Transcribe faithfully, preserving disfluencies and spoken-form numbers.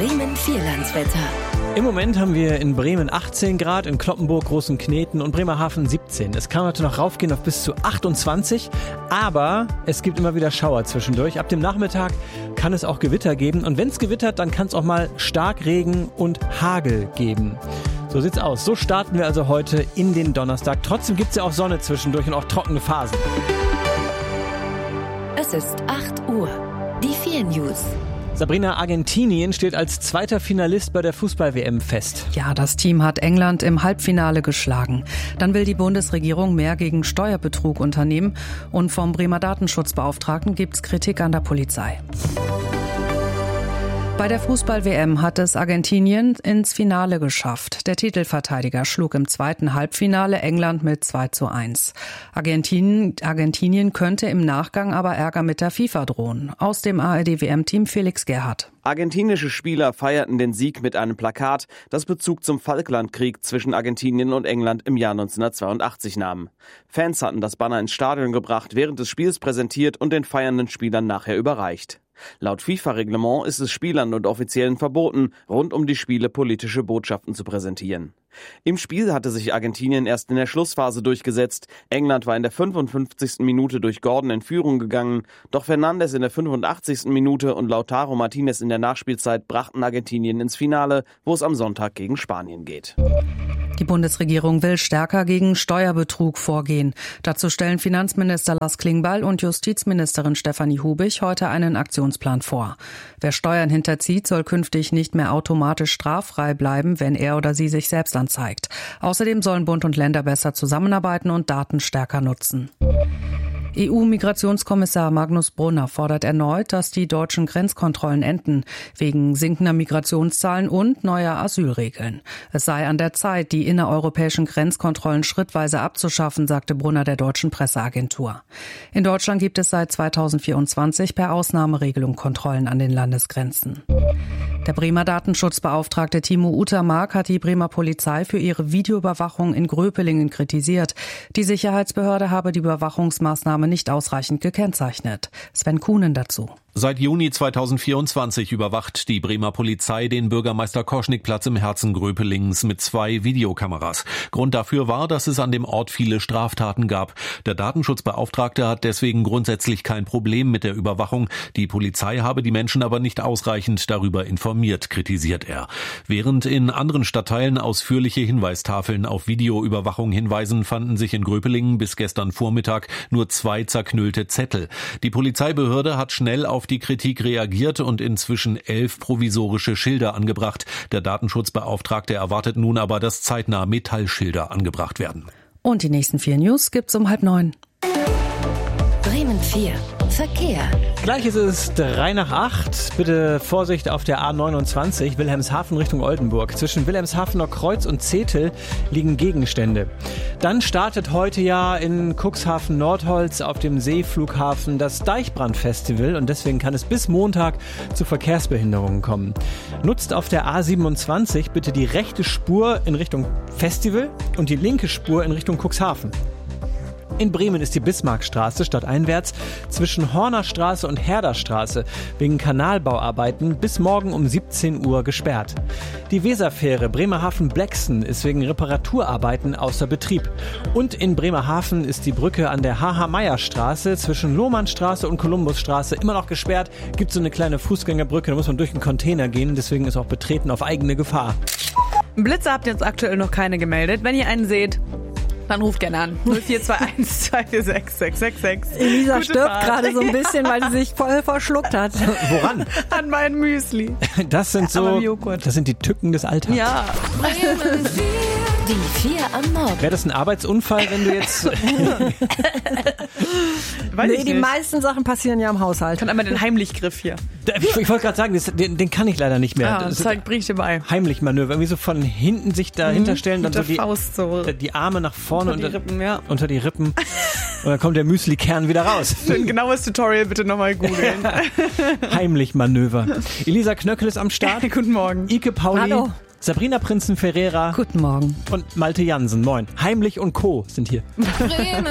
Bremen Vierlandswetter. Im Moment haben wir in Bremen achtzehn Grad, in Cloppenburg, Großenkneten und Bremerhaven siebzehn. Es kann heute noch raufgehen auf bis zu achtundzwanzig, aber es gibt immer wieder Schauer zwischendurch. Ab dem Nachmittag kann es auch Gewitter geben und wenn es gewittert, dann kann es auch mal Starkregen und Hagel geben. So sieht's aus. So starten wir also heute in den Donnerstag. Trotzdem gibt's ja auch Sonne zwischendurch und auch trockene Phasen. Es ist acht Uhr. Die vier News. Sabrina, Argentinien steht als zweiter Finalist bei der Fußball-W M fest. Ja, das Team hat England im Halbfinale geschlagen. Dann will die Bundesregierung mehr gegen Steuerbetrug unternehmen und vom Bremer Datenschutzbeauftragten gibt's Kritik an der Polizei. Bei der Fußball-W M hat es Argentinien ins Finale geschafft. Der Titelverteidiger schlug im zweiten Halbfinale England mit zwei zu eins. Argentinien, Argentinien könnte im Nachgang aber Ärger mit der FIFA drohen. Aus dem A R D-W M-Team Felix Gerhardt. Argentinische Spieler feierten den Sieg mit einem Plakat, das Bezug zum Falklandkrieg zwischen Argentinien und England im Jahr neunzehnhundertzweiundachtzig nahm. Fans hatten das Banner ins Stadion gebracht, während des Spiels präsentiert und den feiernden Spielern nachher überreicht. Laut FIFA-Reglement ist es Spielern und Offiziellen verboten, rund um die Spiele politische Botschaften zu präsentieren. Im Spiel hatte sich Argentinien erst in der Schlussphase durchgesetzt. England war in der fünfundfünfzigsten Minute durch Gordon in Führung gegangen. Doch Fernandes in der fünfundachtzigsten Minute und Lautaro Martinez in der Nachspielzeit brachten Argentinien ins Finale, wo es am Sonntag gegen Spanien geht. Die Bundesregierung will stärker gegen Steuerbetrug vorgehen. Dazu stellen Finanzminister Lars Klingbeil und Justizministerin Stefanie Hubig heute einen Aktionsplan vor. Wer Steuern hinterzieht, soll künftig nicht mehr automatisch straffrei bleiben, wenn er oder sie sich selbst anzeigt. Außerdem sollen Bund und Länder besser zusammenarbeiten und Daten stärker nutzen. E U-Migrationskommissar Magnus Brunner fordert erneut, dass die deutschen Grenzkontrollen enden, wegen sinkender Migrationszahlen und neuer Asylregeln. Es sei an der Zeit, die innereuropäischen Grenzkontrollen schrittweise abzuschaffen, sagte Brunner der deutschen Presseagentur. In Deutschland gibt es seit zweitausendvierundzwanzig per Ausnahmeregelung Kontrollen an den Landesgrenzen. Der Bremer Datenschutzbeauftragte Timo Utermark hat die Bremer Polizei für ihre Videoüberwachung in Gröpelingen kritisiert. Die Sicherheitsbehörde habe die Überwachungsmaßnahme nicht ausreichend gekennzeichnet. Sven Kuhnen dazu. Seit Juni zweitausendvierundzwanzig überwacht die Bremer Polizei den Bürgermeister-Koschnick-Platz im Herzen Gröpelingens mit zwei Videokameras. Grund dafür war, dass es an dem Ort viele Straftaten gab. Der Datenschutzbeauftragte hat deswegen grundsätzlich kein Problem mit der Überwachung. Die Polizei habe die Menschen aber nicht ausreichend darüber informiert, kritisiert er. Während in anderen Stadtteilen ausführliche Hinweistafeln auf Videoüberwachung hinweisen, fanden sich in Gröpelingen bis gestern Vormittag nur zwei zerknüllte Zettel. Die Polizeibehörde hat schnell auf die Kritik reagiert und inzwischen elf provisorische Schilder angebracht. Der Datenschutzbeauftragte erwartet nun aber, dass zeitnah Metallschilder angebracht werden. Und die nächsten vier News gibt's um halb neun. Bremen vier. Verkehr. Gleich ist es drei nach acht. Bitte Vorsicht auf der A neunundzwanzig, Wilhelmshaven Richtung Oldenburg. Zwischen Wilhelmshavener Kreuz und Zetel liegen Gegenstände. Dann startet heute ja in Cuxhaven-Nordholz auf dem Seeflughafen das Deichbrand-Festival und deswegen kann es bis Montag zu Verkehrsbehinderungen kommen. Nutzt auf der A siebenundzwanzig bitte die rechte Spur in Richtung Festival und die linke Spur in Richtung Cuxhaven. In Bremen ist die Bismarckstraße stadteinwärts zwischen Hornerstraße und Herderstraße wegen Kanalbauarbeiten bis morgen um siebzehn Uhr gesperrt. Die Weserfähre Bremerhaven-Blexen ist wegen Reparaturarbeiten außer Betrieb. Und in Bremerhaven ist die Brücke an der H H-Meyer-Straße zwischen Lohmannstraße und Kolumbusstraße immer noch gesperrt. Gibt so eine kleine Fußgängerbrücke, da muss man durch einen Container gehen, deswegen ist auch Betreten auf eigene Gefahr. Blitze habt ihr jetzt aktuell noch keine gemeldet. Wenn ihr einen seht, dann ruft gerne an. null vier zwei eins zwei vier sechs sechs sechs sechs. Elisa Gute stirbt Fahrt. Gerade so ein bisschen, weil sie sich voll verschluckt hat. Woran? An meinem Müsli. Das sind so, das sind die Tücken des Alltags. Ja. Die vier am Morgen. Wäre das ein Arbeitsunfall, wenn du jetzt... Weiß nee, die meisten Sachen passieren ja im Haushalt. Ich kann einmal den Heimlichgriff hier. Ich, ich wollte gerade sagen, das, den, den kann ich leider nicht mehr. Ah, das zeigt, bring ich dir bei. Heimlich-Manöver. Irgendwie so von hinten sich dahinter mhm, stellen, dann mit so die, Faust so die Arme nach vorne unter die Rippen, ja. unter die Rippen. Und dann kommt der Müsli-Kern wieder raus. Für ein genaues Tutorial bitte nochmal googeln. Heimlich-Manöver. Elisa Knöckel ist am Start. Guten Morgen. Ike Pauli. Hallo. Sabrina Prinzen-Ferreira. Guten Morgen. Und Malte Jansen. Moin. Heimlich und Co. sind hier. Bremen